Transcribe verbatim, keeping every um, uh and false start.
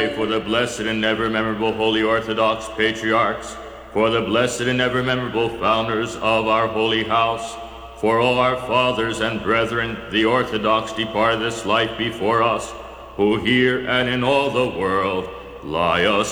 pray for the blessed and ever memorable Holy Orthodox Patriarchs, for the blessed and ever memorable founders of our holy house, for all our fathers and brethren, the Orthodox departed this life before us, who here and in all the world lie asleep.